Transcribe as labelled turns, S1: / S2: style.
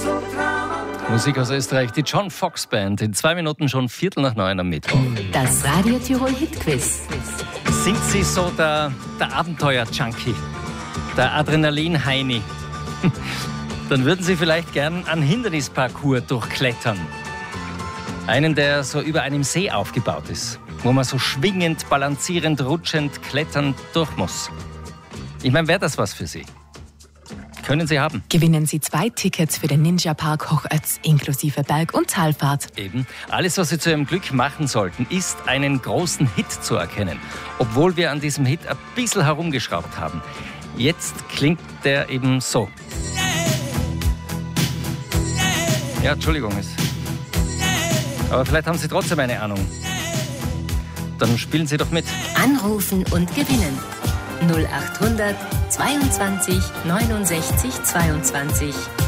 S1: Musik aus Österreich, die John Fox Band. In 2 Minuten schon 8:45 am Mittwoch.
S2: Das Radio Tirol Hitquiz.
S1: Sind Sie so der Abenteuer-Junkie, der Adrenalin-Heini? Dann würden Sie vielleicht gern einen Hindernisparcours durchklettern. Einen, der so über einem See aufgebaut ist, wo man so schwingend, balancierend, rutschend, kletternd durch muss. Ich meine, wäre das was für Sie? Können Sie haben.
S2: Gewinnen Sie 2 Tickets für den Ninja Park Hochötz inklusive Berg- und Talfahrt.
S1: Eben. Alles, was Sie zu Ihrem Glück machen sollten, ist, einen großen Hit zu erkennen. Obwohl wir an diesem Hit ein bisschen herumgeschraubt haben. Jetzt klingt der eben so. Ja, Entschuldigung. Aber vielleicht haben Sie trotzdem eine Ahnung. Dann spielen Sie doch mit.
S2: Anrufen und gewinnen. 0800 22 69 22.